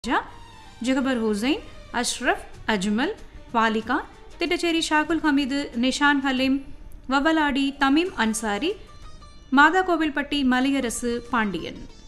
Jagabar Hussain, Ashraf, Ajmal, வாலிகா, Thittacheri Shahul Hameed, Nishan Haleem, வவலாடி, Tamim Ansari, மாதாகோவில்பட்டி Malaiyarasu Pandian.